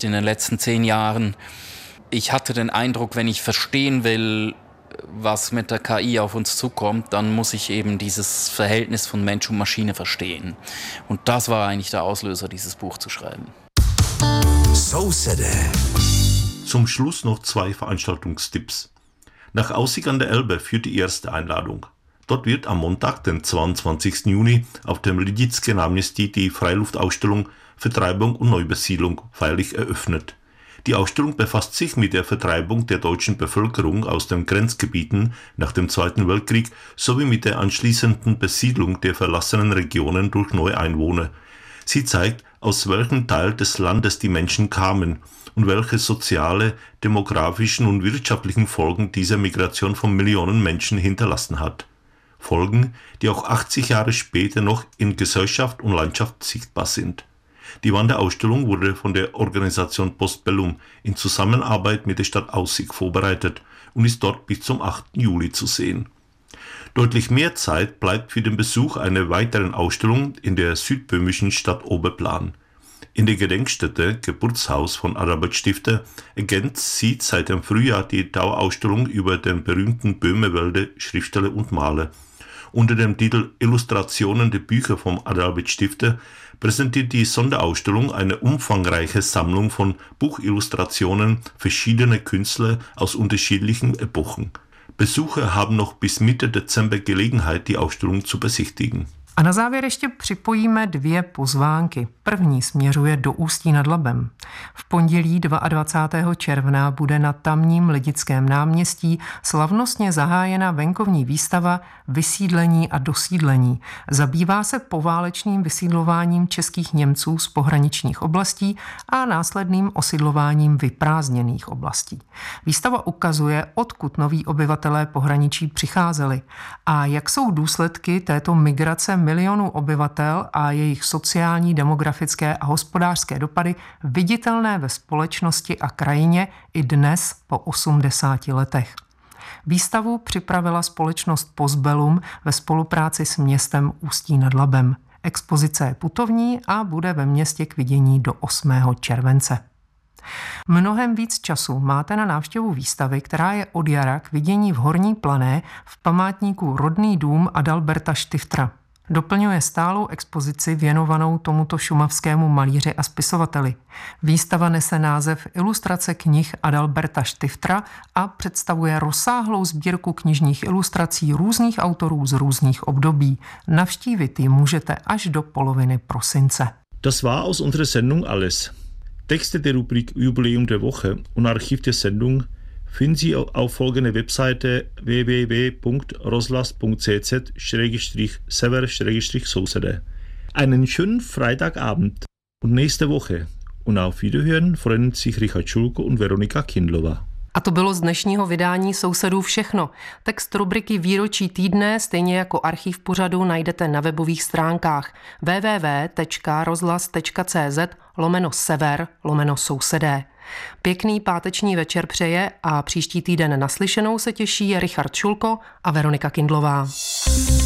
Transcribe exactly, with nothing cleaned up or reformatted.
in den letzten zehn Jahren. Ich hatte den Eindruck, wenn ich verstehen will, was mit der K I auf uns zukommt, dann muss ich eben dieses Verhältnis von Mensch und Maschine verstehen. Und das war eigentlich der Auslöser, dieses Buch zu schreiben. So City. Zum Schluss noch zwei Veranstaltungstipps. Nach Aussicht an der Elbe führt die erste Einladung. Dort wird am Montag, den zweiundzwanzigsten Juni, auf dem Lidické náměstí die Freiluftausstellung Vertreibung und Neubesiedlung feierlich eröffnet. Die Ausstellung befasst sich mit der Vertreibung der deutschen Bevölkerung aus den Grenzgebieten nach dem Zweiten Weltkrieg sowie mit der anschließenden Besiedlung der verlassenen Regionen durch neue Einwohner. Sie zeigt, aus welchem Teil des Landes die Menschen kamen und welche soziale, demografischen und wirtschaftlichen Folgen diese Migration von Millionen Menschen hinterlassen hat. Folgen, die auch achtzig Jahre später noch in Gesellschaft und Landschaft sichtbar sind. Die Wanderausstellung wurde von der Organisation Postbellum in Zusammenarbeit mit der Stadt Aussig vorbereitet und ist dort bis zum achten Juli zu sehen. Deutlich mehr Zeit bleibt für den Besuch einer weiteren Ausstellung in der südböhmischen Stadt Oberplan. In der Gedenkstätte Geburtshaus von Adalbert Stifter ergänzt sie seit dem Frühjahr die Dauerausstellung über den berühmten Böhmerwälder Schriftsteller und Maler. Unter dem Titel Illustrationen der Bücher von Adalbert Stifter präsentiert die Sonderausstellung eine umfangreiche Sammlung von Buchillustrationen verschiedener Künstler aus unterschiedlichen Epochen. Besucher haben noch bis Mitte Dezember Gelegenheit, die Ausstellung zu besichtigen. A na závěr ještě připojíme dvě pozvánky. První směřuje do Ústí nad Labem. V pondělí dvacátého druhého června bude na tamním Lidickém náměstí slavnostně zahájena venkovní výstava Vysídlení a dosídlení. Zabývá se poválečným vysídlováním českých Němců z pohraničních oblastí a následným osidlováním vyprázdněných oblastí. Výstava ukazuje, odkud noví obyvatelé pohraničí přicházeli a jak jsou důsledky této migrace milionů obyvatel a jejich sociální, demografické a hospodářské dopady viditelné ve společnosti a krajině i dnes po osmdesáti letech. Výstavu připravila společnost Postbellum ve spolupráci s městem Ústí nad Labem. Expozice je putovní a bude ve městě k vidění do osmého července. Mnohem víc času máte na návštěvu výstavy, která je od jara k vidění v Horní Plané v památníku Rodný dům Adalberta Stiftera. Doplňuje stálou expozici věnovanou tomuto šumavskému malíři a spisovateli. Výstava nese název Ilustrace knih Adalberta Stiftera a představuje rozsáhlou sbírku knižních ilustrací různých autorů z různých období. Navštívit ji můžete až do poloviny prosince. Das war aus unserer Sendung alles. Texte der Rubrik Jubiläum der Woche und Archiv der Sendung finden Sie auf folgender Webseite w w w punkt rozhlas punkt c z slash sever slash sousede. Einen schönen Freitagabend und nächste Woche. Und auf Wiederhören freuen sich Richard Schulko und Veronika Kindlová. A to bylo z dnešního vydání Sousedů všechno. Text rubriky Výročí týdne, stejně jako archiv pořadu, najdete na webových stránkách w w w tečka rozhlas tečka c z lomeno sever lomeno sousedé. Pěkný páteční večer přeje a příští týden naslyšenou se těší Richard Šulko a Veronika Kindlová.